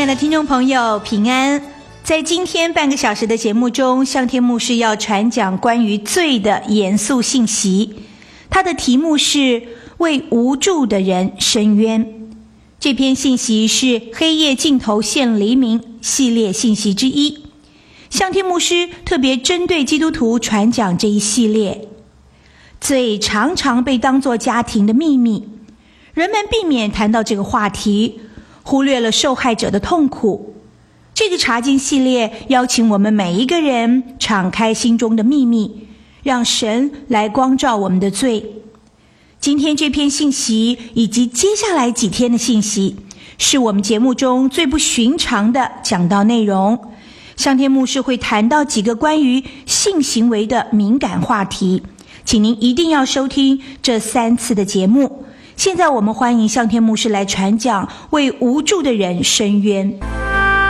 爱的听众朋友平安，在今天半个小时的节目中，向天牧师要传讲关于罪的严肃信息，它的题目是为无助的人伸冤。这篇信息是黑夜尽头现黎明系列信息之一，向天牧师特别针对基督徒传讲这一系列。罪常常被当作家庭的秘密，人们避免谈到这个话题，忽略了受害者的痛苦。这个查经系列邀请我们每一个人敞开心中的秘密，让神来光照我们的罪。今天这篇信息以及接下来几天的信息，是我们节目中最不寻常的讲道内容。向天牧师会谈到几个关于性行为的敏感话题，请您一定要收听这3次的节目。现在我们欢迎向天牧师来传讲为无助的人伸冤。